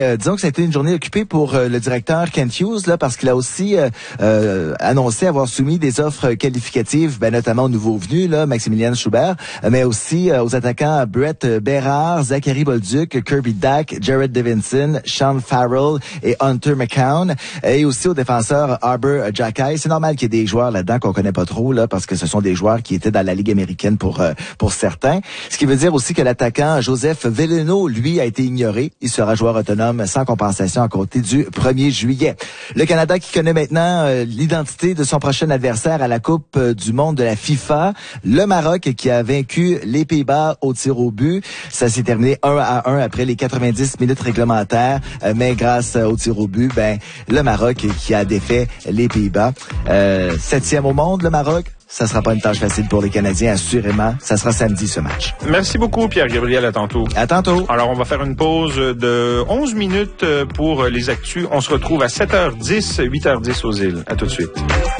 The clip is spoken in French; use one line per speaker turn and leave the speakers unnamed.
Disons que ça a été une journée occupée pour le directeur Kent Hughes, là, parce qu'il a aussi annoncé avoir soumis des offres qualificatives, notamment aux nouveaux venus, là, Maximilian Schubert, mais aussi aux attaquants Brett Bérard, Zachary Bolduc, Kirby Dack, Jared Davidson, Sean Farrell et Hunter McCown, et aussi aux défenseurs Arbor Jackay. C'est normal qu'il y ait des joueurs là-dedans qu'on connaît pas trop, là, parce que ce sont des joueurs qui étaient dans la Ligue américaine pour certains. Ce qui veut dire aussi que l'attaquant Joseph Veleno, lui, a été ignoré. Il sera joueur autonome sans compensation à compter du 1er juillet. Le Canada qui connaît maintenant l'identité de son prochain adversaire à la Coupe du monde de la FIFA. Le Maroc qui a vaincu les Pays-Bas au tir au but. Ça s'est terminé 1-1 après les 90 minutes réglementaires. Mais grâce au tir au but, le Maroc qui a défait les Pays-Bas. 7e au monde, le Maroc. Ça sera pas une tâche facile pour les Canadiens, assurément. Ça sera samedi, ce match.
Merci beaucoup, Pierre-Gabriel. À tantôt.
À tantôt.
Alors, on va faire une pause de 11 minutes pour les actus. On se retrouve à 7h10, 8h10 aux îles. À tout de suite.